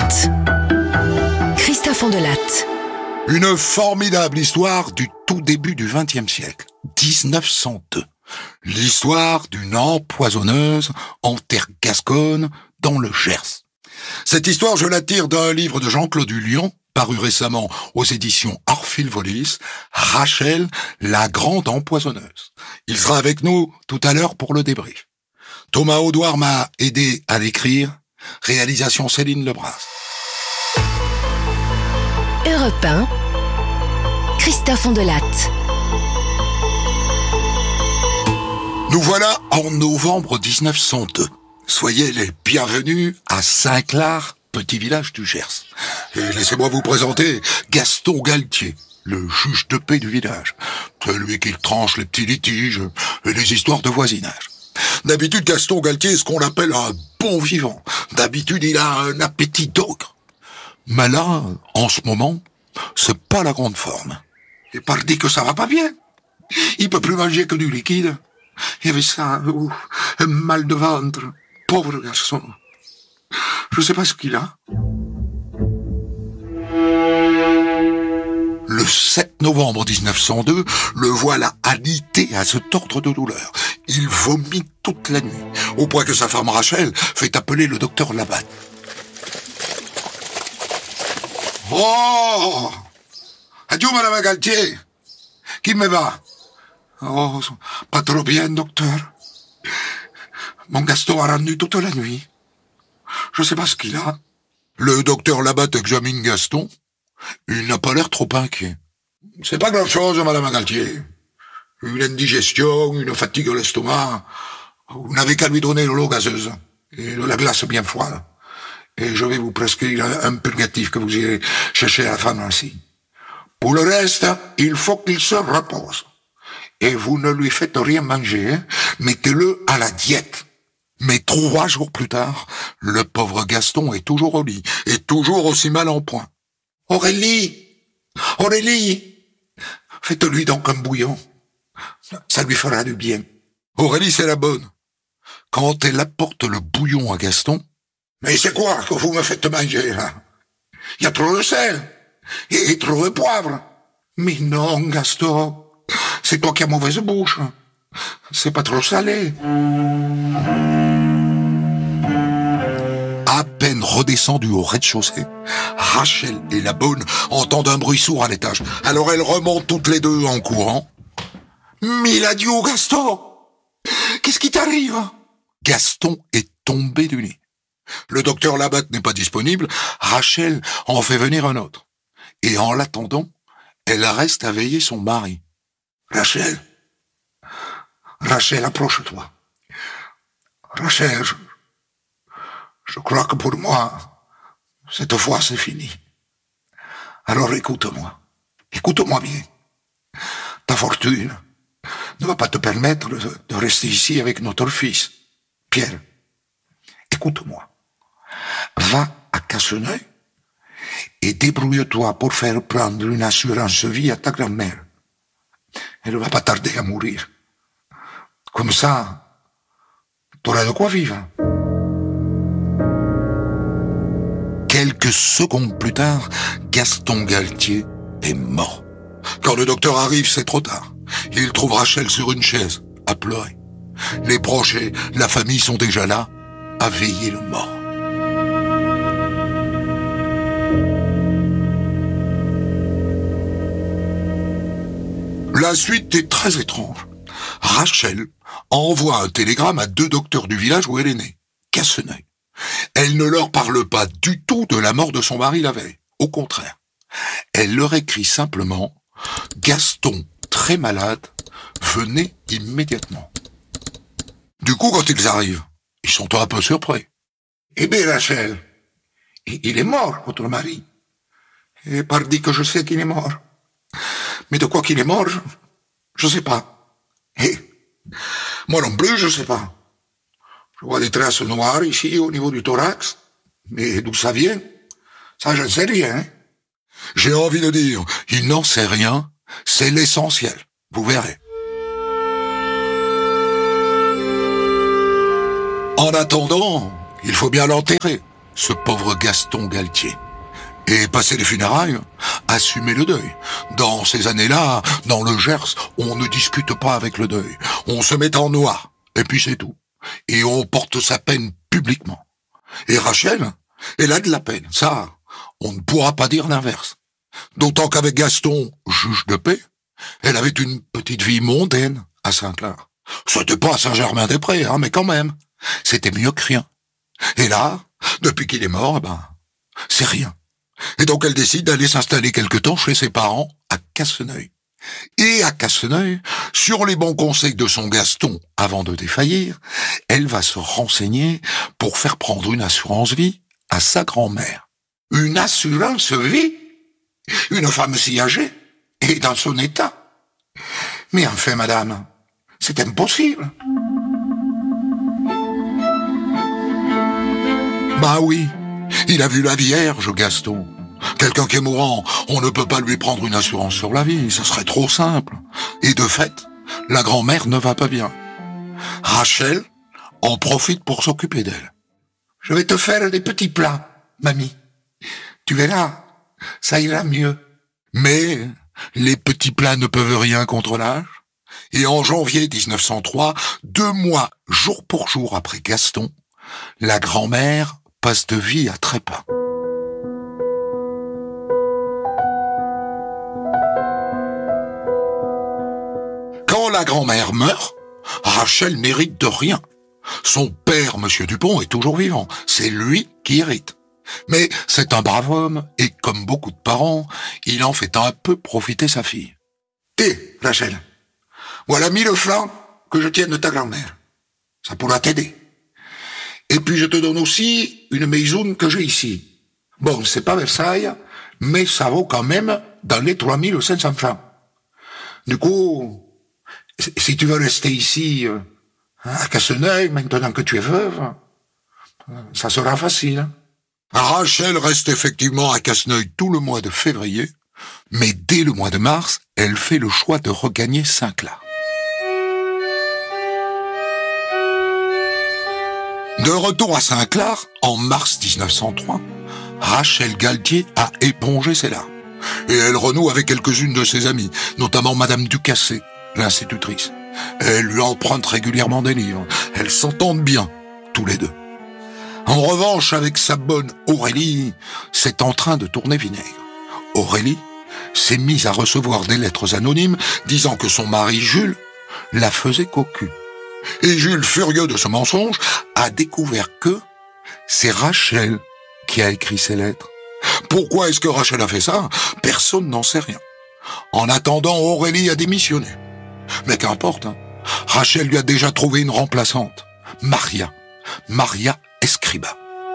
Delatte. Christophe Delatte. Une formidable histoire du tout début du XXe siècle, 1902. L'histoire d'une empoisonneuse en terre gasconne dans le Gers. Cette histoire, je la tire d'un livre de Jean-Claude Hullion, paru récemment aux éditions Orphile-Volis, Rachel, la grande empoisonneuse. Il sera avec nous tout à l'heure pour le débrief. Thomas Audouard m'a aidé à l'écrire. Réalisation Céline Lebras. Europe 1, Christophe Delatte. Nous voilà en novembre 1902. Soyez les bienvenus à Saint-Clar, petit village du Gers. Et laissez-moi vous présenter Gaston Galtier, le juge de paix du village. Celui qui tranche les petits litiges et les histoires de voisinage. D'habitude, Gaston Galtier est ce qu'on appelle un bon vivant. D'habitude, il a un appétit d'ogre. Mais là, en ce moment, c'est pas la grande forme. Et pardi que ça va pas bien. Il peut plus manger que du liquide. Il y avait ça, un mal de ventre. Pauvre garçon. Je sais pas ce qu'il a. Le 7 novembre 1902, le voilà alité à se tordre de douleur. Il vomit toute la nuit, au point que sa femme Rachel fait appeler le docteur Labatte. Oh! Adieu, madame Galtier! Qui me va? Oh, pas trop bien, docteur. Mon Gaston a rendu toute la nuit. Je sais pas ce qu'il a. Le docteur Labatte examine Gaston. Il n'a pas l'air trop inquiet. C'est pas grand-chose, madame Galtier. Une indigestion, une fatigue à l'estomac. Vous n'avez qu'à lui donner de l'eau gazeuse et de la glace bien froide. Et je vais vous prescrire un purgatif que vous irez chercher à la pharmacie. Pour le reste, il faut qu'il se repose. Et vous ne lui faites rien manger, hein. Mettez-le à la diète. Mais 3 jours plus tard, le pauvre Gaston est toujours au lit, et toujours aussi mal en point. Aurélie! Aurélie! Faites-lui donc un bouillon. Ça lui fera du bien. Aurélie, c'est la bonne. Quand elle apporte le bouillon à Gaston, « Mais c'est quoi que vous me faites manger, là? Il y a trop de sel et trop de poivre. »« Mais non, Gaston, c'est toi qui as mauvaise bouche. C'est pas trop salé. » À peine redescendue au rez-de-chaussée, Rachel et la bonne entendent un bruit sourd à l'étage. Alors elles remontent toutes les deux en courant. « Mille adieux, Gaston! Qu'est-ce qui t'arrive ?» Gaston est tombé du lit. Le docteur Labatte n'est pas disponible, Rachel en fait venir un autre. Et en l'attendant, elle reste à veiller son mari. « Rachel, approche-toi. Rachel, je crois que pour moi, cette fois c'est fini. Alors écoute-moi bien. Ta fortune ne va pas te permettre de rester ici avec notre fils. Pierre, écoute-moi. Va à Casseneuil et débrouille-toi pour faire prendre une assurance vie à ta grand-mère. Elle ne va pas tarder à mourir. Comme ça, t'auras de quoi vivre. Quelques secondes plus tard, Gaston Galtier est mort. Quand le docteur arrive, c'est trop tard. Il trouve Rachel sur une chaise, à pleurer. Les proches et la famille sont déjà là, à veiller le mort. La suite est très étrange. Rachel envoie un télégramme à 2 docteurs du village où elle est née, Casseneuil. Elle ne leur parle pas du tout de la mort de son mari la veille. Au contraire. Elle leur écrit simplement « Gaston, très malade, venez immédiatement ». Du coup, quand ils arrivent, ils sont un peu surpris. « Eh bien, Rachel, il est mort, votre mari. Et pardi que je sais qu'il est mort. Mais de quoi qu'il est mort, je sais pas. Et moi non plus, je sais pas. Je vois des traces noires ici au niveau du thorax. Mais d'où ça vient? Ça, je ne sais rien. Hein. J'ai envie de dire, il n'en sait rien, c'est l'essentiel. Vous verrez. En attendant, il faut bien l'enterrer. ce pauvre Gaston Galtier. Et passer les funérailles, assumer le deuil. Dans ces années-là, dans le Gers, on ne discute pas avec le deuil. On se met en noir, et puis c'est tout. Et on porte sa peine publiquement. Et Rachel, elle a de la peine. Ça, on ne pourra pas dire l'inverse. D'autant qu'avec Gaston, juge de paix, elle avait une petite vie mondaine à Saint-Clar. C'était pas à Saint-Germain-des-Prés, hein, mais quand même. C'était mieux que rien. Et là, depuis qu'il est mort, c'est rien. Et donc elle décide d'aller s'installer quelque temps chez ses parents à Casseneuil. Et à Casseneuil, sur les bons conseils de son Gaston avant de défaillir, elle va se renseigner pour faire prendre une assurance vie à sa grand-mère. Une assurance vie? Une femme si âgée et dans son état? Mais enfin, madame, c'est impossible. Bah oui, il a vu la Vierge, Gaston. Quelqu'un qui est mourant, on ne peut pas lui prendre une assurance sur la vie, ce serait trop simple. Et de fait, la grand-mère ne va pas bien. Rachel en profite pour s'occuper d'elle. Je vais te faire des petits plats, mamie. Tu verras, ça ira mieux. Mais les petits plats ne peuvent rien contre l'âge. Et en janvier 1903, 2 mois jour pour jour après Gaston, la grand-mère passe de vie à trépas. Quand la grand-mère meurt, Rachel n'hérite de rien. Son père, Monsieur Dupont, est toujours vivant. C'est lui qui hérite. Mais c'est un brave homme, et comme beaucoup de parents, il en fait un peu profiter sa fille. T'es, Rachel, voilà 1000 francs que je tienne de ta grand-mère. Ça pourra t'aider. Et puis je te donne aussi une maison que j'ai ici. Bon, c'est pas Versailles, mais ça vaut quand même dans les 3500 francs. Du coup, si tu veux rester ici, à Casseneuil, maintenant que tu es veuve, ça sera facile. Rachel reste effectivement à Casseneuil tout le mois de février, mais dès le mois de mars, elle fait le choix de regagner Saint-Clar. De retour à Saint-Clar, en mars 1903, Rachel Galtier a épongé ses larmes. Et elle renoue avec quelques-unes de ses amies, notamment Madame Ducassé, l'institutrice. Elle lui emprunte régulièrement des livres. Elles s'entendent bien, tous les deux. En revanche, avec sa bonne Aurélie, c'est en train de tourner vinaigre. Aurélie s'est mise à recevoir des lettres anonymes disant que son mari Jules la faisait cocu. Et Jules, furieux de ce mensonge, a découvert que c'est Rachel qui a écrit ces lettres. Pourquoi est-ce que Rachel a fait ça? Personne n'en sait rien. En attendant, Aurélie a démissionné. Mais qu'importe, hein. Rachel lui a déjà trouvé une remplaçante. Maria Escriba.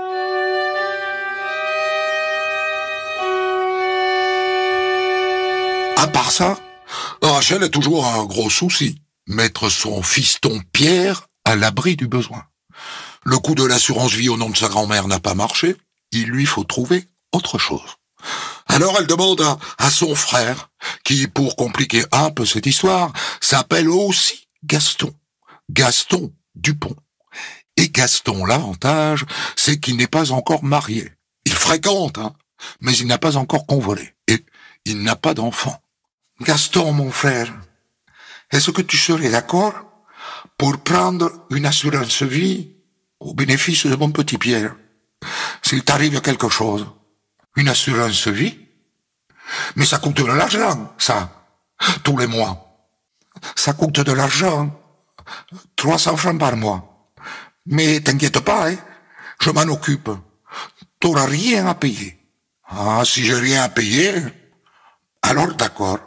À part ça, Rachel a toujours un gros souci. Mettre son fiston Pierre à l'abri du besoin. Le coup de l'assurance vie au nom de sa grand-mère n'a pas marché. Il lui faut trouver autre chose. Alors elle demande à son frère, qui, pour compliquer un peu cette histoire, s'appelle aussi Gaston. Gaston Dupont. Et Gaston, l'avantage, c'est qu'il n'est pas encore marié. Il fréquente, mais il n'a pas encore convolé. Et il n'a pas d'enfant. Gaston, mon frère, est-ce que tu serais d'accord pour prendre une assurance vie au bénéfice de mon petit Pierre, s'il t'arrive quelque chose? Une assurance vie? Mais ça coûte de l'argent, ça, tous les mois. Ça coûte de l'argent, 300 francs par mois. Mais t'inquiète pas, je m'en occupe. T'auras rien à payer. Ah, si j'ai rien à payer, alors d'accord.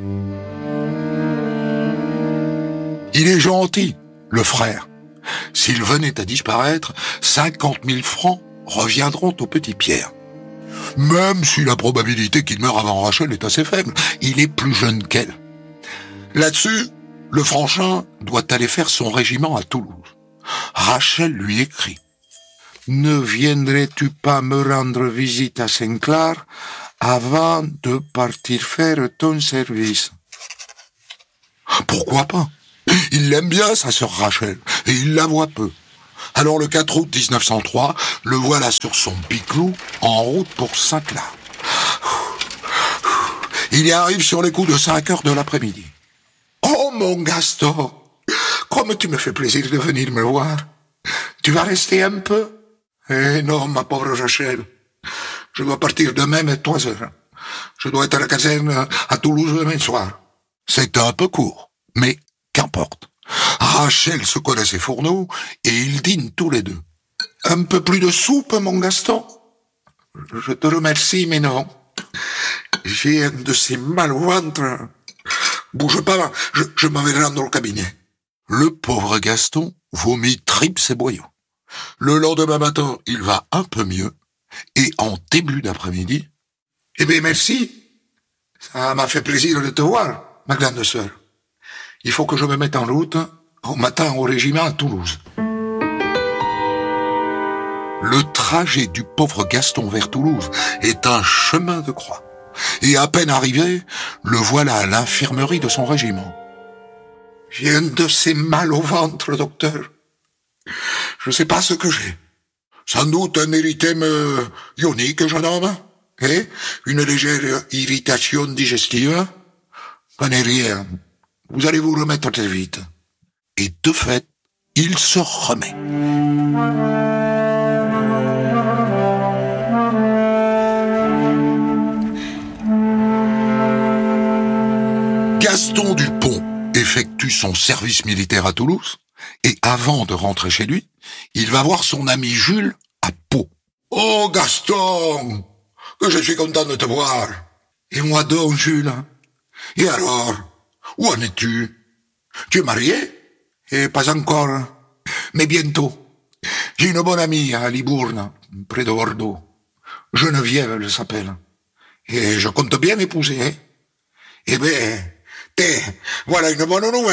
Il est gentil, le frère. S'il venait à disparaître, 50 000 francs reviendront au petit Pierre. Même si la probabilité qu'il meure avant Rachel est assez faible, il est plus jeune qu'elle. Là-dessus, le Franchin doit aller faire son régiment à Toulouse. Rachel lui écrit « Ne viendrais-tu pas me rendre visite à Saint-Clar avant de partir faire ton service ?» Pourquoi pas? Il l'aime bien, sa sœur Rachel, et il la voit peu. Alors le 4 août 1903, le voilà sur son Piclou, en route pour Saint-Clar. Il y arrive sur les coups de 5 heures de l'après-midi. Oh mon Gaston, comme tu me fais plaisir de venir me voir. Tu vas rester un peu? Eh non, ma pauvre Rachel. Je dois partir demain à 3 heures. Je dois être à la caserne à Toulouse demain soir. C'est un peu court, mais qu'importe. Rachel se colle à ses fourneaux et ils dînent tous les deux. Un peu plus de soupe, mon Gaston? Je te remercie, mais non. J'ai un de ces mal au ventre. Bouge pas, je m'en vais rendre au cabinet. Le pauvre Gaston vomit tripes et boyaux. Le lendemain matin, il va un peu mieux, et en début d'après-midi, eh bien merci, ça m'a fait plaisir de te voir, ma grande sœur. Il faut que je me mette en route au matin au régiment à Toulouse. Le trajet du pauvre Gaston vers Toulouse est un chemin de croix. Et à peine arrivé, le voilà à l'infirmerie de son régiment. J'ai un de ces mal au ventre, docteur. Je ne sais pas ce que j'ai. Sans doute un érythème ionique, jeune homme. Et une légère irritation digestive. Prenez rien. Vous allez vous remettre très vite. Et de fait, il se remet. Gaston Dupont effectue son service militaire à Toulouse et avant de rentrer chez lui, il va voir son ami Jules à Pau. « Oh Gaston, que je suis content de te voir. Et moi donc, Jules. Et alors, où en es-tu? Tu es marié? Et pas encore. Mais bientôt. J'ai une bonne amie à Libourne, près de Bordeaux. Geneviève, elle s'appelle. Et je compte bien l'épouser. Hein? Eh bien, voilà une bonne nouvelle. »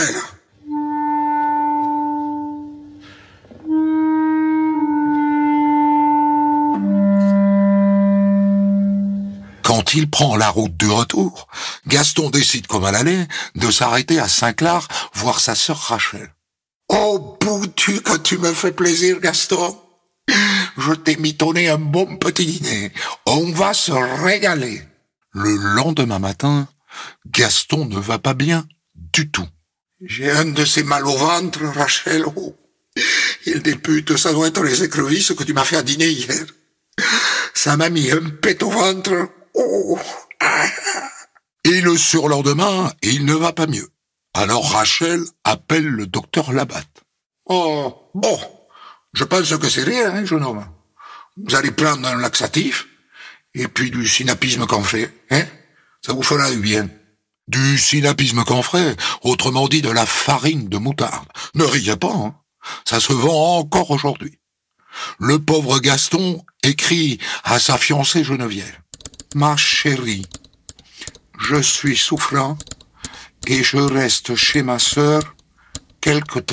Quand il prend la route du retour, Gaston décide, comme à l'aller, de s'arrêter à Saint-Clar voir sa sœur Rachel. « Oh, boutu, que tu me fais plaisir, Gaston. Je t'ai mitonné un bon petit dîner. On va se régaler. » Le lendemain matin, Gaston ne va pas bien du tout. « J'ai un de ces mal au ventre, Rachel. Oh, il députe, ça doit être les écrevisses que tu m'as fait à dîner hier. Ça m'a mis un pet au ventre. Oh. » Et le surlendemain, il ne va pas mieux. Alors Rachel appelle le docteur Labatte. « Oh, bon, je pense que c'est rien, hein, jeune homme. Vous allez prendre un laxatif, et puis du synapisme camphré, hein? Ça vous fera du bien. » Du synapisme camphré, autrement dit de la farine de moutarde. Ne riez pas, hein. Ça se vend encore aujourd'hui. Le pauvre Gaston écrit à sa fiancée Geneviève. « Ma chérie, je suis souffrant et je reste chez ma sœur quelque temps. »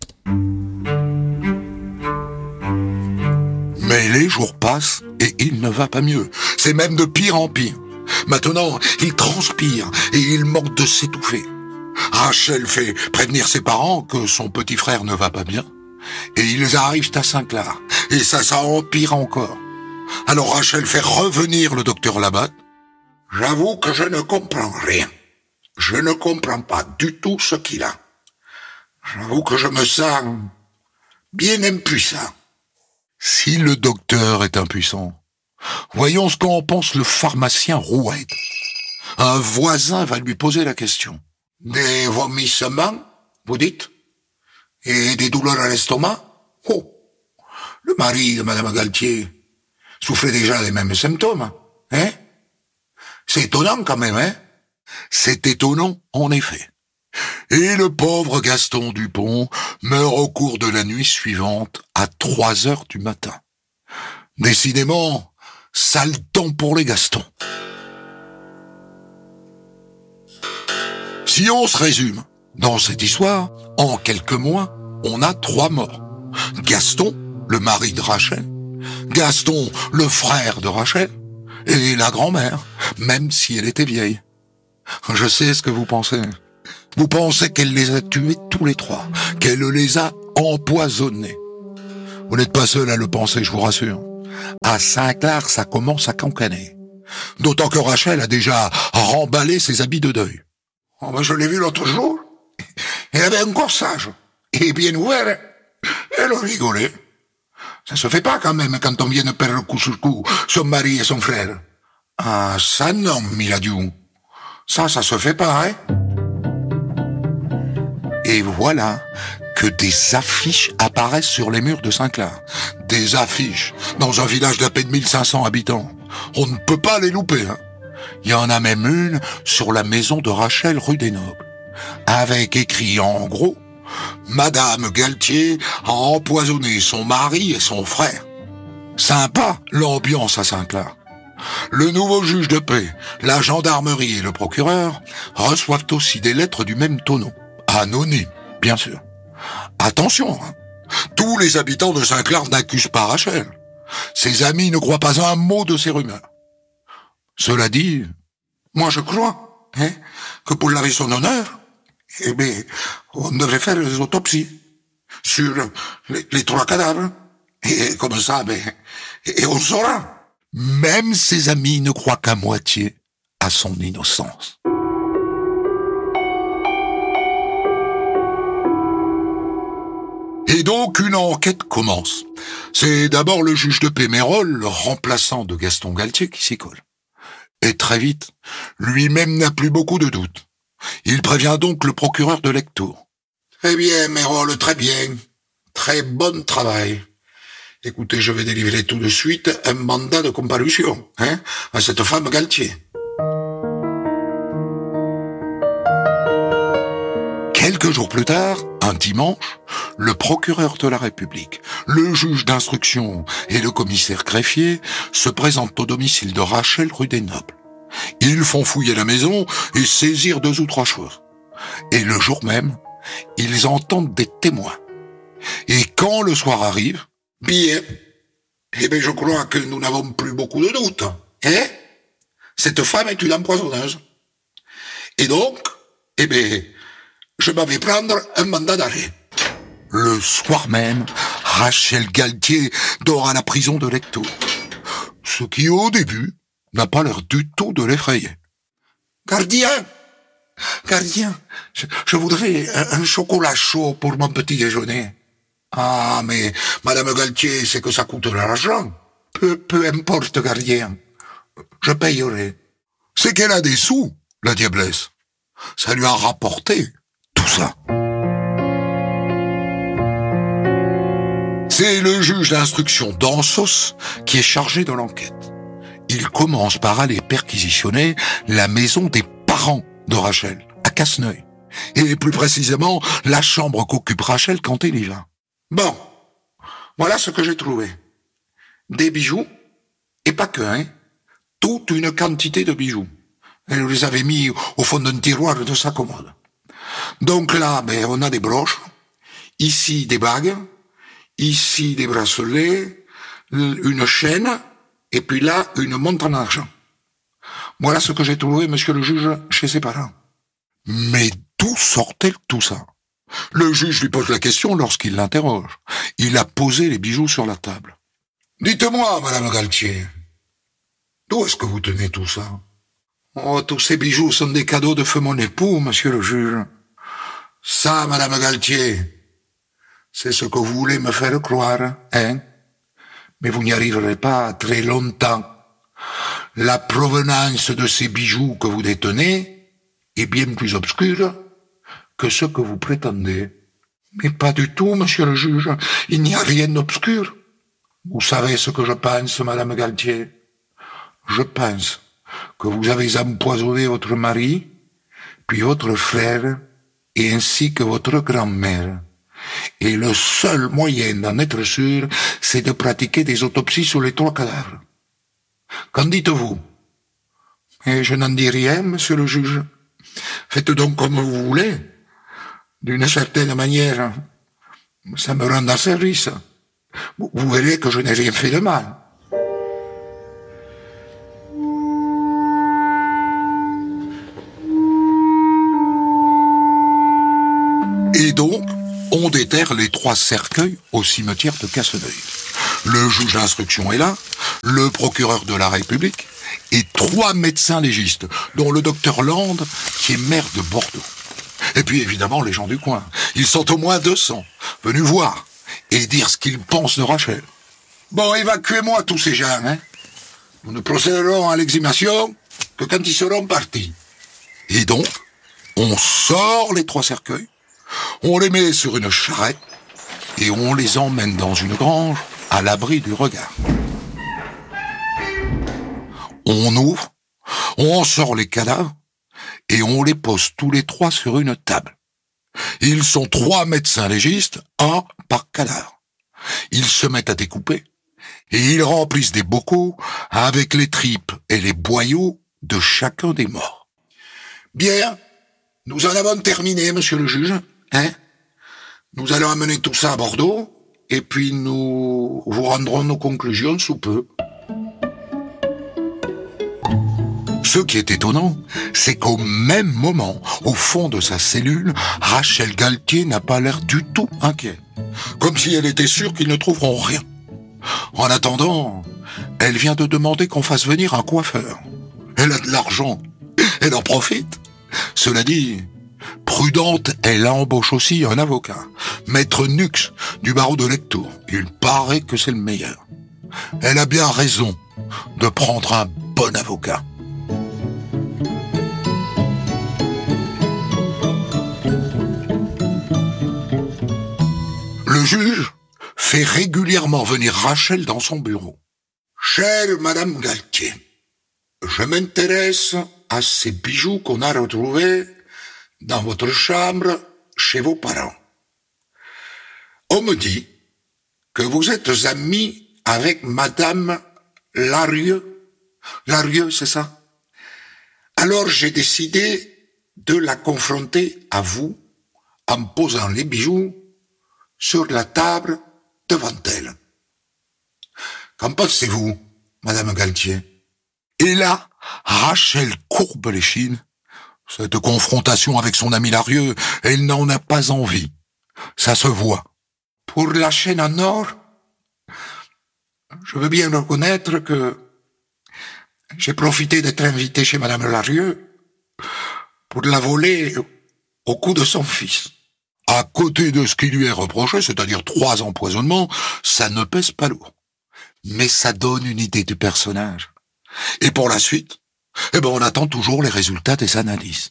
Mais les jours passent et il ne va pas mieux. C'est même de pire en pire. Maintenant, il transpire et il manque de s'étouffer. Rachel fait prévenir ses parents que son petit frère ne va pas bien. Et ils arrivent à Saint-Clar. Et ça empire encore. Alors Rachel fait revenir le docteur Labatte. « J'avoue que je ne comprends rien. Je ne comprends pas du tout ce qu'il a. J'avoue que je me sens bien impuissant. » Si le docteur est impuissant, voyons ce qu'en pense le pharmacien Roued. Un voisin va lui poser la question. « Des vomissements, vous dites? Et des douleurs à l'estomac? Oh, le mari de Madame Galtier souffrait déjà des mêmes symptômes, hein? C'est étonnant quand même, hein? » C'est étonnant, en effet. Et le pauvre Gaston Dupont meurt au cours de la nuit suivante à 3 heures du matin. Décidément, sale temps pour les Gastons. Si on se résume, dans cette histoire, en quelques mois, on a 3 morts. Gaston, le mari de Rachel, Gaston, le frère de Rachel, et la grand-mère, même si elle était vieille. Je sais ce que vous pensez. Vous pensez qu'elle les a tués tous les 3, qu'elle les a empoisonnés. Vous n'êtes pas seul à le penser, je vous rassure. À Saint-Clar, ça commence à cancaner. D'autant que Rachel a déjà remballé ses habits de deuil. Oh, ben je l'ai vu l'autre jour. Elle avait un corsage. Et bien ouvert. Elle rigolait. Ça se fait pas quand même quand on vient de perdre coup sur coup son mari et son frère. Ah, ça non, Miladiou. Ça se fait pas, hein. Et voilà que des affiches apparaissent sur les murs de Saint-Clar. Des affiches dans un village d'à peine 1500 habitants. On ne peut pas les louper, hein. Il y en a même une sur la maison de Rachel rue des Nobles, avec écrit en gros « Madame Galtier a empoisonné son mari et son frère ». Sympa l'ambiance à Saint-Clar. Le nouveau juge de paix, la gendarmerie et le procureur reçoivent aussi des lettres du même tonneau. Anonymes, bien sûr. Attention, hein. Tous les habitants de Saint-Clar n'accusent pas Rachel. Ses amis ne croient pas un mot de ces rumeurs. Cela dit, moi je crois, hein, que pour laver son honneur, eh bien, on devrait faire des autopsies sur les 3 cadavres. Et comme ça, et on saura. Même ses amis ne croient qu'à moitié à son innocence. Et donc une enquête commence. C'est d'abord le juge de paix Mérol, le remplaçant de Gaston Galtier, qui s'y colle. Et très vite, lui-même n'a plus beaucoup de doutes. Il prévient donc le procureur de Lectoure. Très bien, Mérol, très bien. Très bon travail. Écoutez, je vais délivrer tout de suite un mandat de comparution, hein, à cette femme Galtier. Quelques jours plus tard, un dimanche, le procureur de la République, le juge d'instruction et le commissaire greffier se présentent au domicile de Rachel rue des Nobles. Ils font fouiller la maison et saisir 2 ou 3 choses. Et le jour même, ils entendent des témoins. Et quand le soir arrive, bien, eh bien je crois que nous n'avons plus beaucoup de doutes. Hein? Cette femme est une empoisonneuse. Et donc, eh bien, je m'en vais prendre un mandat d'arrêt. Le soir même, Rachel Galtier dort à la prison de Lectoure. Ce qui, au début, n'a pas l'air du tout de l'effrayer. Gardien, je voudrais un chocolat chaud pour mon petit déjeuner. Ah, mais Madame Galtier, c'est que ça coûte de l'argent. Peu importe, gardien. Je payerai. C'est qu'elle a des sous, la diablesse. Ça lui a rapporté tout ça. C'est le juge d'instruction d'Ansos qui est chargé de l'enquête. Il commence par aller perquisitionner la maison des parents de Rachel, à Casseneuil. Et plus précisément, la chambre qu'occupe Rachel quand elle y va. Bon, voilà ce que j'ai trouvé. Des bijoux, et pas que, hein. Toute une quantité de bijoux. Elle les avait mis au fond d'un tiroir de sa commode. Donc là, on a des broches, ici des bagues, ici des bracelets, une chaîne, et puis là, une montre en argent. Voilà ce que j'ai trouvé, monsieur le juge, chez ses parents. Mais d'où sortait tout ça? Le juge lui pose la question lorsqu'il l'interroge. Il a posé les bijoux sur la table. Dites-moi, Madame Galtier, d'où est-ce que vous tenez tout ça? Oh, tous ces bijoux sont des cadeaux de feu mon époux, monsieur le juge. Ça, Madame Galtier, c'est ce que vous voulez me faire croire, hein? Mais vous n'y arriverez pas très longtemps. La provenance de ces bijoux que vous détenez est bien plus obscure que ce que vous prétendez. Mais pas du tout, monsieur le juge. Il n'y a rien d'obscur. Vous savez ce que je pense, Madame Galtier? Je pense que vous avez empoisonné votre mari, puis votre frère, et ainsi que votre grand-mère. Et le seul moyen d'en être sûr, c'est de pratiquer des autopsies sur les 3 cadavres. Qu'en dites-vous? Et je n'en dis rien, monsieur le juge. Faites donc comme vous voulez. D'une certaine manière, ça me rend service. Vous verrez que je n'ai rien fait de mal. Et donc, on déterre les 3 cercueils au cimetière de Casseneuil. Le juge d'instruction est là, le procureur de la République et 3 médecins légistes, dont le docteur Land, qui est maire de Bordeaux. Et puis évidemment les gens du coin. Ils sont au moins 200, venus voir et dire ce qu'ils pensent de Rachel. Bon, évacuez-moi tous ces gens, hein. Nous ne procéderons à l'exhumation que quand ils seront partis. Et donc, on sort les 3 cercueils, on les met sur une charrette et on les emmène dans une grange à l'abri du regard. On ouvre, on sort les cadavres et on les pose tous les 3 sur une table. Ils sont 3 médecins légistes, 1 par cadavre. Ils se mettent à découper et ils remplissent des bocaux avec les tripes et les boyaux de chacun des morts. Bien, nous en avons terminé, monsieur le juge, hein? Nous allons amener tout ça à Bordeaux et puis nous vous rendrons nos conclusions sous peu. Ce qui est étonnant, c'est qu'au même moment, au fond de sa cellule, Rachel Galtier n'a pas l'air du tout inquiet. Comme si elle était sûre qu'ils ne trouveront rien. En attendant, elle vient de demander qu'on fasse venir un coiffeur. Elle a de l'argent, elle en profite. Cela dit, prudente, elle embauche aussi un avocat, Maître Nux, du barreau de Lectoure. Il paraît que c'est le meilleur. Elle a bien raison de prendre un bon avocat. Le juge fait régulièrement venir Rachel dans son bureau. Chère Madame Galtier, je m'intéresse à ces bijoux qu'on a retrouvés dans votre chambre chez vos parents. On me dit que vous êtes amie avec Madame Larieux. Larieux, c'est ça? Alors j'ai décidé de la confronter à vous en posant les bijoux sur la table devant elle. Qu'en pensez-vous, Madame Galtier? Et là, Rachel courbe l'échine. Cette confrontation avec son ami Larieux, elle n'en a pas envie. Ça se voit. Pour la chaîne en or, je veux bien reconnaître que j'ai profité d'être invité chez Madame Larieux pour la voler au cou de son fils. À côté de ce qui lui est reproché, c'est-à-dire 3 empoisonnements, ça ne pèse pas lourd. Mais ça donne une idée du personnage. Et pour la suite, on attend toujours les résultats des analyses.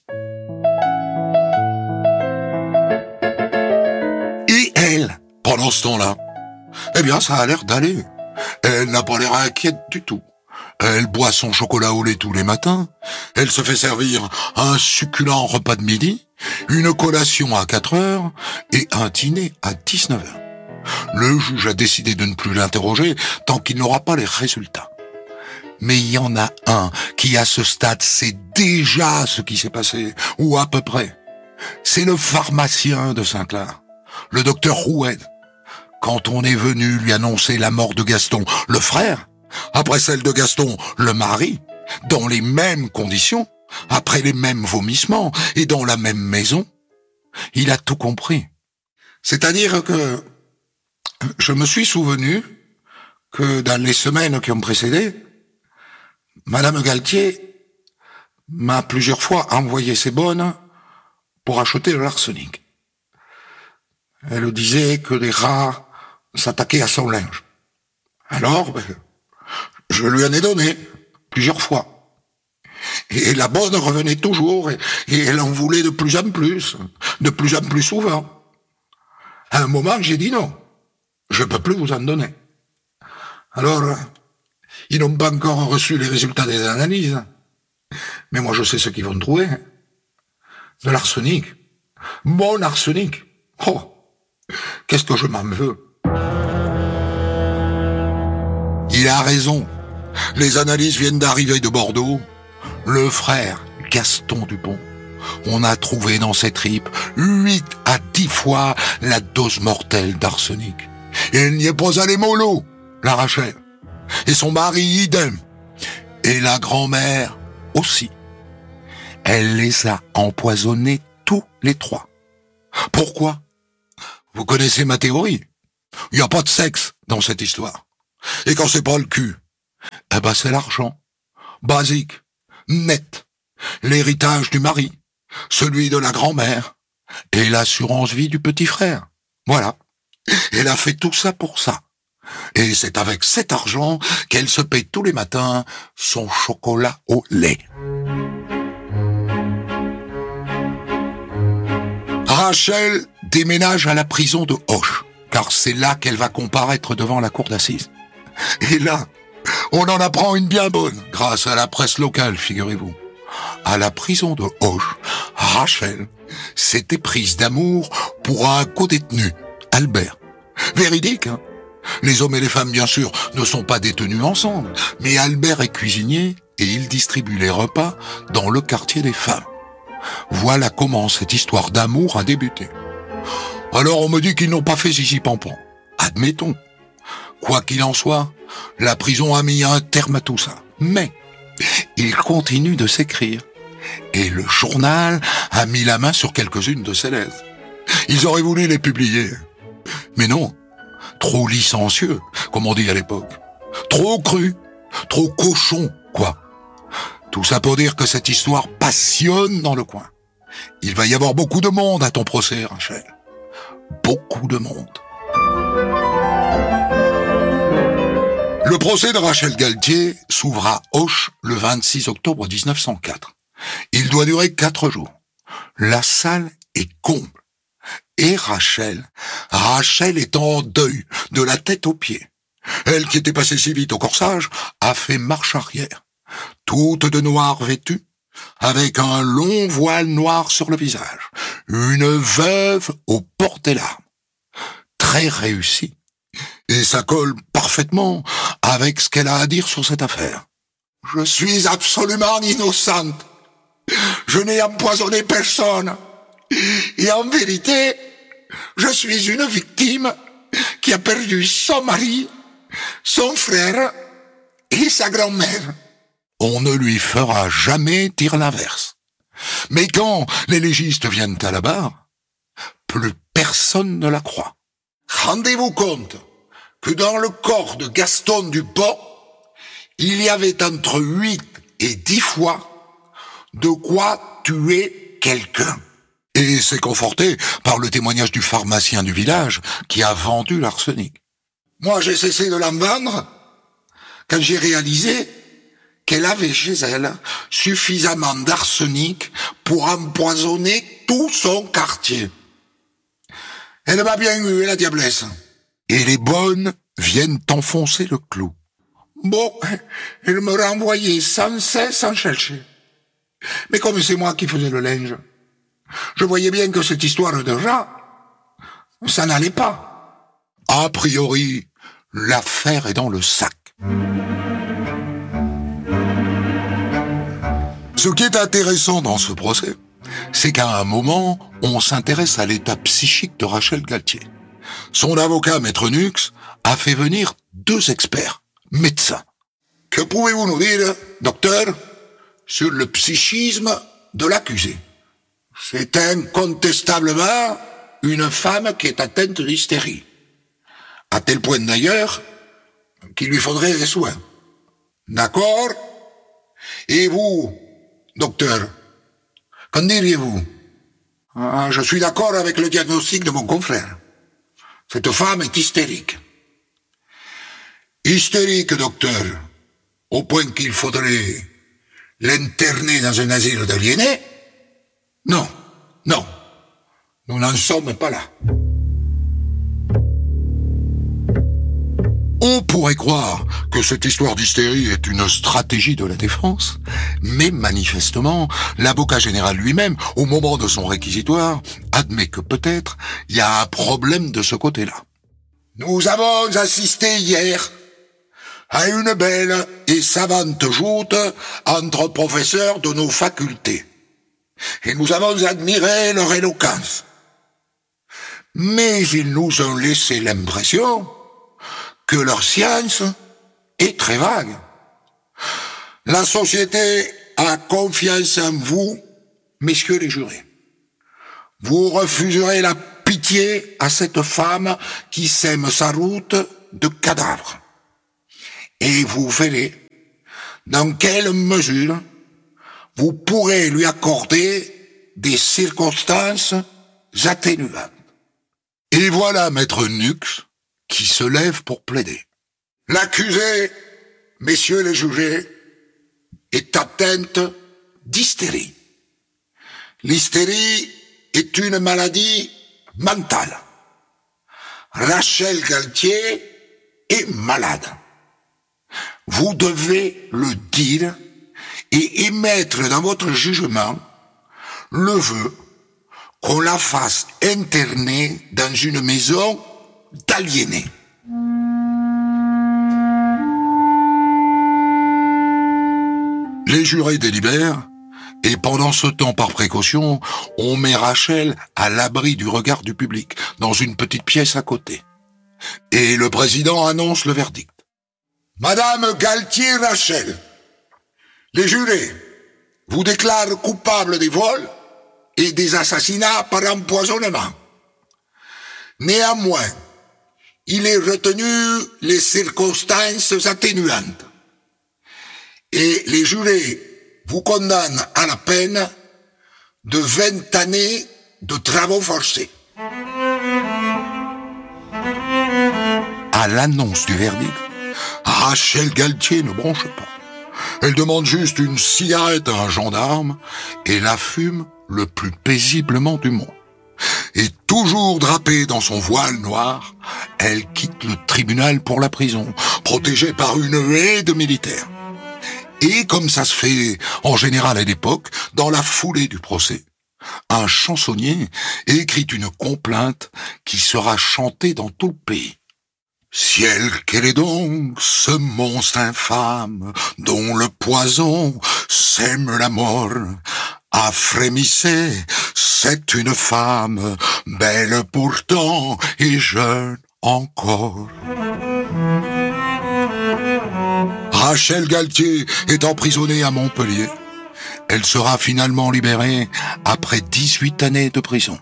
Et elle, pendant ce temps-là, ça a l'air d'aller. Elle n'a pas l'air inquiète du tout. Elle boit son chocolat au lait tous les matins. Elle se fait servir un succulent repas de midi, une collation à 4 heures et un dîner à 19 heures. Le juge a décidé de ne plus l'interroger tant qu'il n'aura pas les résultats. Mais il y en a un qui, à ce stade, sait déjà ce qui s'est passé, ou à peu près. C'est le pharmacien de Saint-Clar, le docteur Roued. Quand on est venu lui annoncer la mort de Gaston, le frère, après celle de Gaston, le mari, dans les mêmes conditions, après les mêmes vomissements et dans la même maison, il a tout compris. C'est-à-dire que je me suis souvenu que dans les semaines qui ont précédé, Madame Galtier m'a plusieurs fois envoyé ses bonnes pour acheter de l'arsenic. Elle disait que les rats s'attaquaient à son linge. Alors, je lui en ai donné plusieurs fois. Et la bonne revenait toujours, et elle en voulait de plus en plus souvent. À un moment, j'ai dit non, je ne peux plus vous en donner. Alors, ils n'ont pas encore reçu les résultats des analyses. Mais moi, je sais ce qu'ils vont trouver. De l'arsenic. Mon arsenic. Oh, qu'est-ce que je m'en veux. Il a raison. Les analyses viennent d'arriver de Bordeaux. Le frère, Gaston Dupont, on a trouvé dans ses tripes 8 à 10 fois la dose mortelle d'arsenic. Et elle n'y est pas allée mollo, la Rachel. Et son mari, idem. Et la grand-mère aussi. Elle les a empoisonnés tous les 3. Pourquoi? Vous connaissez ma théorie? Il n'y a pas de sexe dans cette histoire. Et quand c'est pas le cul, eh ben c'est l'argent. Basique, net. L'héritage du mari, celui de la grand-mère, et l'assurance vie du petit frère. Voilà. Elle a fait tout ça pour ça. Et c'est avec cet argent qu'elle se paye tous les matins son chocolat au lait. Rachel déménage à la prison de Auch, car c'est là qu'elle va comparaître devant la cour d'assises. Et là, on en apprend une bien bonne, grâce à la presse locale, figurez-vous. À la prison de Auch, Rachel s'était prise d'amour pour un codétenu, Albert. Véridique, hein? Les hommes et les femmes, bien sûr, ne sont pas détenus ensemble, mais Albert est cuisinier et il distribue les repas dans le quartier des femmes. Voilà comment cette histoire d'amour a débuté. Alors on me dit qu'ils n'ont pas fait zizi pampan. Admettons. Quoi qu'il en soit, la prison a mis un terme à tout ça. Mais il continue de s'écrire. Et le journal a mis la main sur quelques-unes de ses lettres. Ils auraient voulu les publier. Mais non. Trop licencieux, comme on dit à l'époque. Trop cru. Trop cochon, quoi. Tout ça pour dire que cette histoire passionne dans le coin. Il va y avoir beaucoup de monde à ton procès, Rachel. Beaucoup de monde. Le procès de Rachel Galtier s'ouvre à Auch le 26 octobre 1904. Il doit durer 4 jours. La salle est comble. Et Rachel est en deuil, de la tête aux pieds. Elle qui était passée si vite au corsage, a fait marche arrière. Toute de noir vêtue, avec un long voile noir sur le visage. Une veuve au port des larmes. Très réussie. Et ça colle parfaitement avec ce qu'elle a à dire sur cette affaire. Je suis absolument innocente. Je n'ai empoisonné personne. Et en vérité, je suis une victime qui a perdu son mari, son frère et sa grand-mère. On ne lui fera jamais dire l'inverse. Mais quand les légistes viennent à la barre, plus personne ne la croit. Rendez-vous compte que dans le corps de Gaston Dupont, il y avait entre 8 et 10 fois de quoi tuer quelqu'un. Et c'est conforté par le témoignage du pharmacien du village qui a vendu l'arsenic. Moi, j'ai cessé de l'en vendre quand j'ai réalisé qu'elle avait chez elle suffisamment d'arsenic pour empoisonner tout son quartier. Elle m'a bien eu, la diablesse. Et les bonnes viennent enfoncer le clou. Bon, elle me renvoyait sans cesse sans chercher. Mais comme c'est moi qui faisais le linge, je voyais bien que cette histoire de rat, ça n'allait pas. A priori, l'affaire est dans le sac. Ce qui est intéressant dans ce procès, c'est qu'à un moment, on s'intéresse à l'état psychique de Rachel Galtier. Son avocat, Maître Nux, a fait venir 2 experts, médecins. Que pouvez-vous nous dire, docteur, sur le psychisme de l'accusé? C'est incontestablement une femme qui est atteinte d'hystérie. À tel point d'ailleurs qu'il lui faudrait des soins. D'accord? Et vous, docteur, qu'en diriez-vous? Je suis d'accord avec le diagnostic de mon confrère. Cette femme est hystérique. Hystérique, docteur, au point qu'il faudrait l'interner dans un asile d'aliénés? Non, nous n'en sommes pas là. On pourrait croire que cette histoire d'hystérie est une stratégie de la défense, mais manifestement, l'avocat général lui-même, au moment de son réquisitoire, admet que peut-être il y a un problème de ce côté-là. Nous avons assisté hier à une belle et savante joute entre professeurs de nos facultés, et nous avons admiré leur éloquence. Mais ils nous ont laissé l'impression que leur science est très vague. La société a confiance en vous, messieurs les jurés. Vous refuserez la pitié à cette femme qui sème sa route de cadavres. Et vous verrez dans quelle mesure vous pourrez lui accorder des circonstances atténuantes. Et voilà maître Nux qui se lève pour plaider. L'accusé, messieurs les jugés, est atteinte d'hystérie. L'hystérie est une maladie mentale. Rachel Galtier est malade. Vous devez le dire et émettre dans votre jugement le vœu qu'on la fasse interner dans une maison d'aliénés. Les jurés délibèrent, et pendant ce temps, par précaution, on met Rachel à l'abri du regard du public, dans une petite pièce à côté. Et le président annonce le verdict. Madame Galtier Rachel, les jurés vous déclarent coupable des vols et des assassinats par empoisonnement. Néanmoins, il est retenu les circonstances atténuantes. Et les jurés vous condamnent à la peine de 20 années de travaux forcés. À l'annonce du verdict, Rachel Galtier ne bronche pas. Elle demande juste une cigarette à un gendarme et la fume le plus paisiblement du monde. Et toujours drapée dans son voile noir, elle quitte le tribunal pour la prison, protégée par une haie de militaires. Et comme ça se fait en général à l'époque, dans la foulée du procès, un chansonnier écrit une complainte qui sera chantée dans tout le pays. Ciel, quel est donc ce monstre infâme dont le poison sème la mort? Ah, frémissez, c'est une femme, belle pourtant et jeune encore. Rachel Galtier est emprisonnée à Montpellier. Elle sera finalement libérée après 18 années de prison.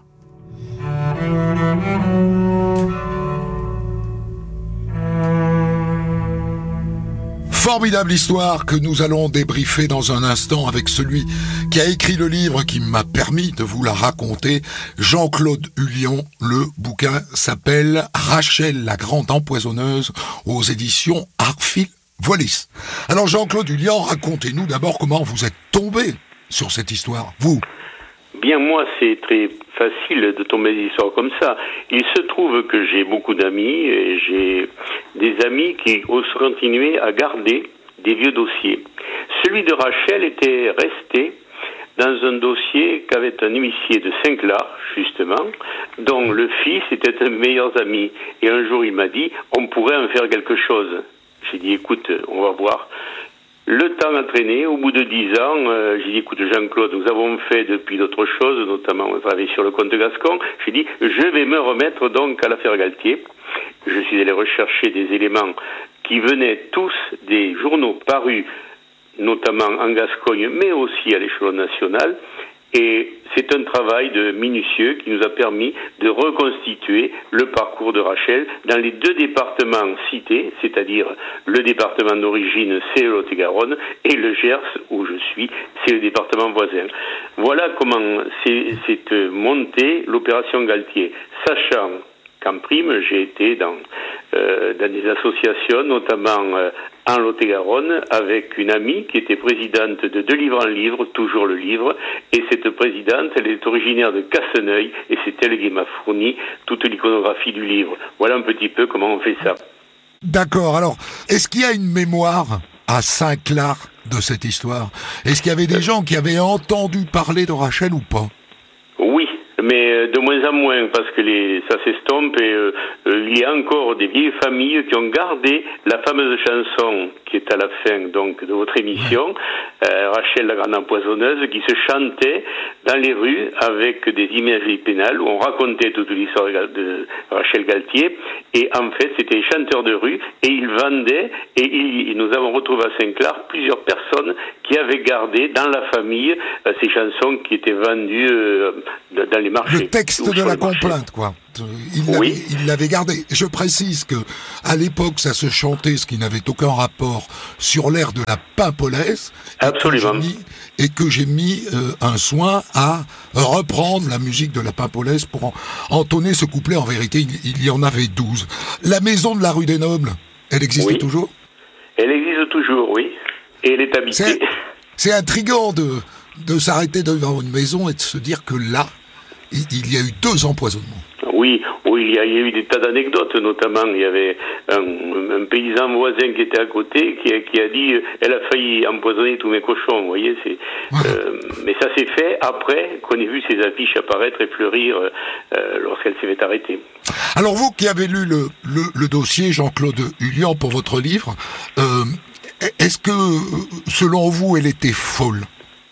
Formidable histoire que nous allons débriefer dans un instant avec celui qui a écrit le livre qui m'a permis de vous la raconter, Jean-Claude Hullion. Le bouquin s'appelle Rachel la grande empoisonneuse aux éditions Arfil Wallis. Alors Jean-Claude Hullion, racontez-nous d'abord comment vous êtes tombé sur cette histoire, vous. Bien, moi, c'est très facile de tomber des histoires comme ça. Il se trouve que j'ai beaucoup d'amis, et j'ai des amis qui ont continué à garder des vieux dossiers. Celui de Rachel était resté dans un dossier qu'avait un huissier de Saint-Clar, justement, dont le fils était un de mes meilleurs amis. Et un jour, il m'a dit, on pourrait en faire quelque chose. J'ai dit, écoute, on va voir. Le temps a traîné. Au bout de 10 ans, j'ai dit, écoute, Jean-Claude, nous avons fait depuis d'autres choses, notamment on a travaillé sur le comte Gascon. J'ai dit, je vais me remettre donc à l'affaire Galtier. Je suis allé rechercher des éléments qui venaient tous des journaux parus, notamment en Gascogne, mais aussi à l'échelon national. Et c'est un travail de minutieux qui nous a permis de reconstituer le parcours de Rachel dans les deux départements cités, c'est-à-dire le département d'origine, c'est le Lot-et-Garonne, et le Gers, où je suis, c'est le département voisin. Voilà comment c'est montée l'opération Galtier, sachant qu'en prime, j'ai été dans des associations, notamment en Lot-et-Garonne, avec une amie qui était présidente de Deux Livres en Livre, toujours le livre, et cette présidente, elle est originaire de Casseneuil, et c'est elle qui m'a fourni toute l'iconographie du livre. Voilà un petit peu comment on fait ça. D'accord, alors, est-ce qu'il y a une mémoire à Saint-Clar de cette histoire? Est-ce qu'il y avait des gens qui avaient entendu parler de Rachel ou pas? Oui. Mais de moins en moins, parce que ça s'estompe et il y a encore des vieilles familles qui ont gardé la fameuse chanson qui est à la fin donc de votre émission, Rachel la grande empoisonneuse, qui se chantait dans les rues avec des imageries pénales où on racontait toute l'histoire de Rachel Galtier. Et en fait, c'était les chanteurs de rue et ils vendaient et nous avons retrouvé à Saint-Clar plusieurs personnes qui avaient gardé dans la famille ces chansons qui étaient vendues dans les les marchés. Le texte de la complainte, quoi. Il l'avait gardé. Je précise que à l'époque, ça se chantait, ce qui n'avait aucun rapport, sur l'air de la Paimpolaise. Absolument. Et que j'ai mis un soin à reprendre la musique de la Paimpolaise pour entonner ce couplet. En vérité, il y en avait 12. La maison de la rue des Nobles, elle existe toujours ? Elle existe toujours, oui. Et elle est habitée. C'est intriguant de s'arrêter devant une maison et de se dire que là, il y a eu 2 empoisonnements. Oui, il y a eu des tas d'anecdotes, notamment il y avait un paysan voisin qui était à côté qui a dit elle a failli empoisonner tous mes cochons, vous voyez, mais ça s'est fait après qu'on ait vu ces affiches apparaître et fleurir lorsqu'elle s'est fait arrêter. Alors vous qui avez lu le dossier, Jean-Claude Hullian, pour votre livre, est-ce que selon vous elle était folle ?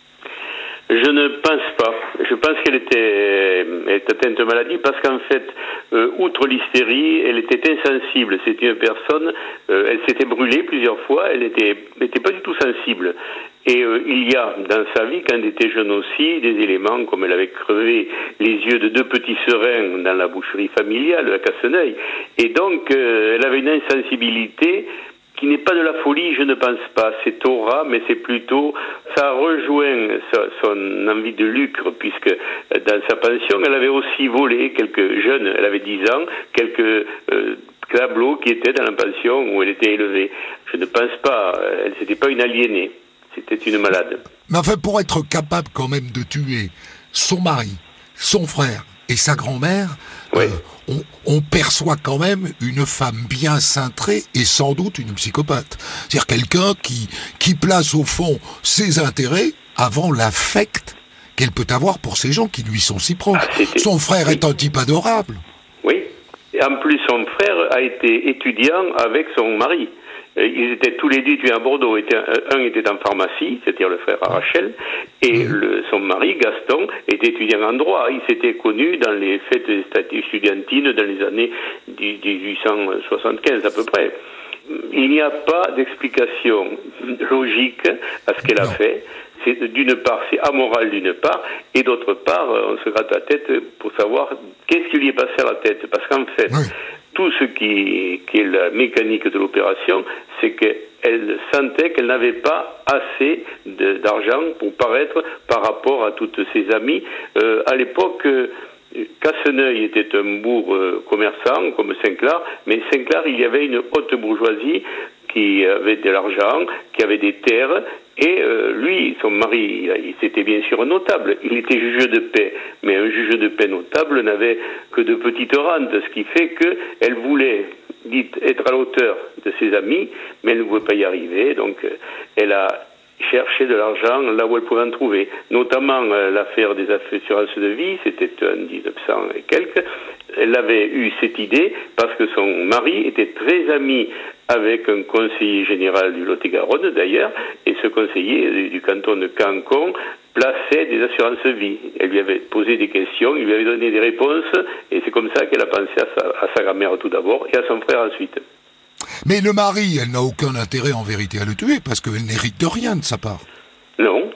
Je ne pense pas. Je pense qu'elle était atteinte de maladie parce qu'en fait, outre l'hystérie, elle était insensible. C'était une personne, elle s'était brûlée plusieurs fois, elle n'était pas du tout sensible. Et il y a dans sa vie, quand elle était jeune aussi, des éléments comme elle avait crevé les yeux de 2 petits serins dans la boucherie familiale à Casseneuil. Et donc, elle avait une insensibilité qui n'est pas de la folie, je ne pense pas. C'est aura, mais c'est plutôt... Ça rejoint son envie de lucre, puisque dans sa pension, elle avait aussi volé quelques jeunes, elle avait 10 ans, quelques tableaux qui étaient dans la pension où elle était élevée. Je ne pense pas, c'était pas une aliénée, c'était une malade. Mais enfin, pour être capable quand même de tuer son mari, son frère et sa grand-mère... Oui. On perçoit quand même une femme bien cintrée et sans doute une psychopathe. C'est-à-dire quelqu'un qui place au fond ses intérêts avant l'affect qu'elle peut avoir pour ces gens qui lui sont si proches. Son frère est un type adorable. Oui, et en plus son frère a été étudiant avec son mari. Ils étaient tous les 2 étudiants à Bordeaux. Un était en pharmacie, c'est-à-dire le frère Rachel, et son mari, Gaston, était étudiant en droit. Ils s'étaient connus dans les fêtes estudiantines dans les années 1875 à peu près. Il n'y a pas d'explication logique à ce qu'elle a fait. D'une part, c'est amoral d'une part, et d'autre part, on se gratte la tête pour savoir qu'est-ce qui lui est passé à la tête. Parce qu'en fait, tout ce qui est la mécanique de l'opération, c'est qu'elle sentait qu'elle n'avait pas assez d'argent pour paraître par rapport à toutes ses amies. À l'époque, Casseneuil était un bourg commerçant comme Saint-Clar, mais Saint-Clar, il y avait une haute bourgeoisie qui avait de l'argent, qui avait des terres, et lui, son mari, c'était bien sûr un notable, il était juge de paix, mais un juge de paix notable n'avait que de petites rentes, ce qui fait qu'elle voulait être à la hauteur de ses amis, mais elle ne pouvait pas y arriver, donc elle a cherché de l'argent là où elle pouvait en trouver, notamment l'affaire des assurances de vie, c'était en 1900 et quelques. Elle avait eu cette idée parce que son mari était très ami avec un conseiller général du Lot-et-Garonne d'ailleurs, et ce conseiller du canton de Cancon plaçait des assurances vie. Elle lui avait posé des questions, il lui avait donné des réponses, et c'est comme ça qu'elle a pensé à sa grand-mère tout d'abord, et à son frère ensuite. Mais le mari, elle n'a aucun intérêt en vérité à le tuer, parce qu'elle n'hérite de rien de sa part. Non.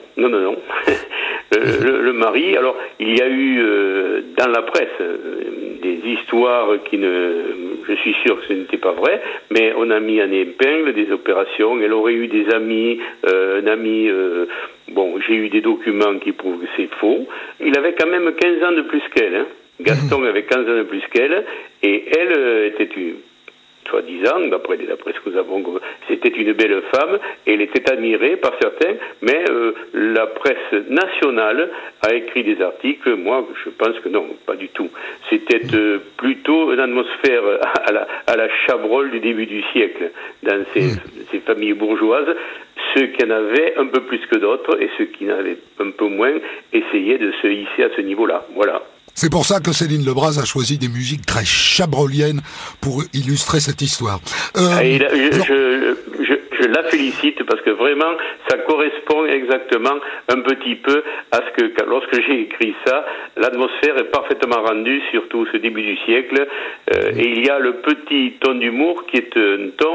Le mari, alors, il y a eu dans la presse des histoires je suis sûr que ce n'était pas vrai, mais on a mis en épingle des opérations, elle aurait eu des amis, un ami, j'ai eu des documents qui prouvent que c'est faux. Il avait quand même 15 ans de plus qu'elle, Gaston avait 15 ans de plus qu'elle, et elle était soi-disant, d'après ce que nous avons, c'était une belle femme, et elle était admirée par certains, mais la presse nationale a écrit des articles, moi je pense que non, pas du tout. C'était plutôt une atmosphère à la Chabrol du début du siècle, dans ces familles bourgeoises. Ceux qui en avaient un peu plus que d'autres, et ceux qui en avaient un peu moins, essayaient de se hisser à ce niveau-là. Voilà. C'est pour ça que Céline Lebras a choisi des musiques très chabroliennes pour illustrer cette histoire. Je la félicite parce que vraiment, ça correspond exactement un petit peu à ce que, lorsque j'ai écrit ça, l'atmosphère est parfaitement rendue, surtout ce début du siècle, et il y a le petit ton d'humour qui est un ton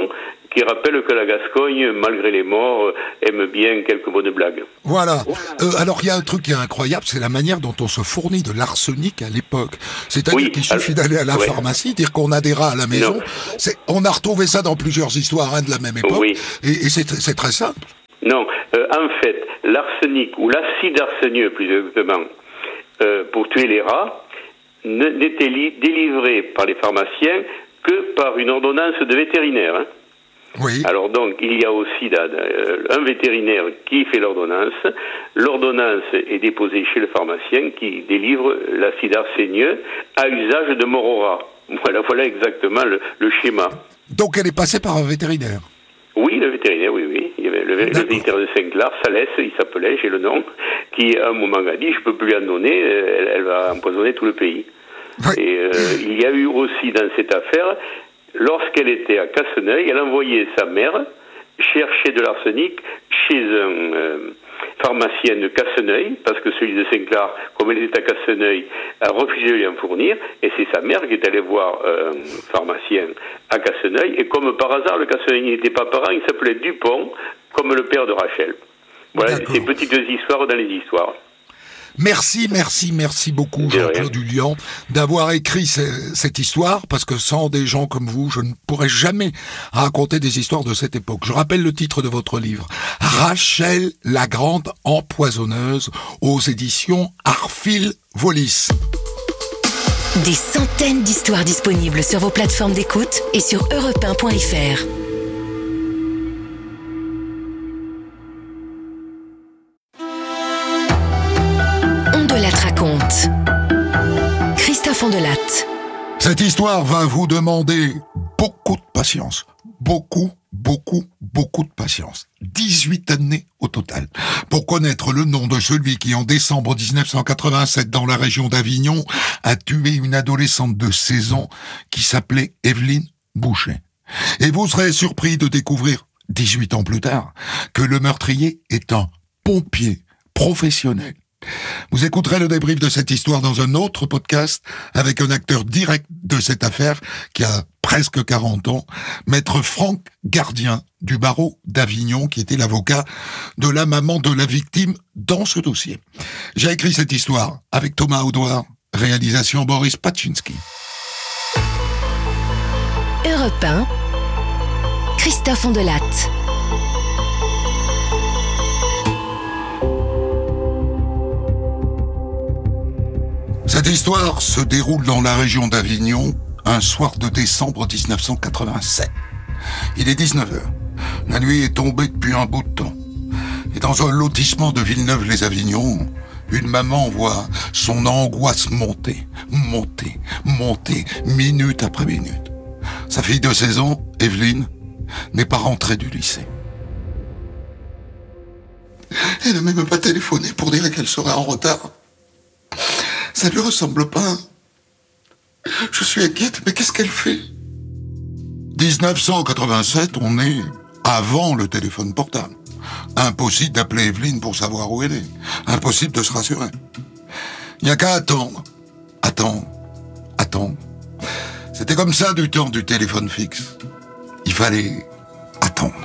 qui rappelle que la Gascogne, malgré les morts, aime bien quelques bonnes blagues. Voilà. Alors, il y a un truc qui est incroyable, c'est la manière dont on se fournit de l'arsenic à l'époque. C'est-à-dire qu'il suffit d'aller à la pharmacie, dire qu'on a des rats à la maison. On a retrouvé ça dans plusieurs histoires de la même époque. Oui. Et c'est très simple. Non. En fait, l'arsenic, ou l'acide arsénieux, plus exactement, pour tuer les rats, n'était délivré par les pharmaciens que par une ordonnance de vétérinaire. Hein. Oui. Alors donc, il y a aussi un vétérinaire qui fait l'ordonnance. L'ordonnance est déposée chez le pharmacien qui délivre l'acide arsénieux à usage de mort au rat. Voilà exactement le schéma. Donc elle est passée par un vétérinaire? Oui, le vétérinaire, oui. Il y avait le vétérinaire de Saint-Clar, Salès, il s'appelait, j'ai le nom, qui à un moment a dit, je ne peux plus lui en donner, elle va empoisonner tout le pays. Oui. Et il y a eu aussi dans cette affaire, lorsqu'elle était à Casseneuil, elle envoyait sa mère chercher de l'arsenic chez un pharmacien de Casseneuil, parce que celui de Saint-Clar, comme elle était à Casseneuil, a refusé de lui en fournir, et c'est sa mère qui est allée voir un pharmacien à Casseneuil, et comme par hasard, le Casseneuil n'était pas parent, il s'appelait Dupont, comme le père de Rachel. Voilà, ces petites histoires dans les histoires. Merci beaucoup Jean-Claude Hullian d'avoir écrit cette histoire, parce que sans des gens comme vous, je ne pourrais jamais raconter des histoires de cette époque. Je rappelle le titre de votre livre, Rachel la grande empoisonneuse, aux éditions Arfil Wallis. Des centaines d'histoires disponibles sur vos plateformes d'écoute et sur europe1.fr. Raconte. Christophe Ondelatte. Cette histoire va vous demander beaucoup de patience. Beaucoup de patience. 18 années au total. Pour connaître le nom de celui qui, en décembre 1987, dans la région d'Avignon, a tué une adolescente de 16 ans qui s'appelait Evelyne Boucher. Et vous serez surpris de découvrir, 18 ans plus tard, que le meurtrier est un pompier professionnel. Vous écouterez le débrief de cette histoire dans un autre podcast avec un acteur direct de cette affaire qui a presque 40 ans, maître Franck Gardien du barreau d'Avignon, qui était l'avocat de la maman de la victime dans ce dossier. J'ai écrit cette histoire avec Thomas Audouard, réalisation Boris Paczynski. Europe 1, Christophe Ondelatte. Cette histoire se déroule dans la région d'Avignon, un soir de décembre 1987. Il est 19h. La nuit est tombée depuis un bout de temps. Et dans un lotissement de Villeneuve-les-Avignon, une maman voit son angoisse monter, minute après minute. Sa fille de 16 ans, Evelyne, n'est pas rentrée du lycée. Elle n'a même pas téléphoné pour dire qu'elle serait en retard. Ça lui ressemble pas. Je suis inquiète, mais qu'est-ce qu'elle fait? 1987, on est avant le téléphone portable. Impossible d'appeler Evelyne pour savoir où elle est. Impossible de se rassurer. Il n'y a qu'à attendre. Attendre. C'était comme ça du temps du téléphone fixe. Il fallait attendre.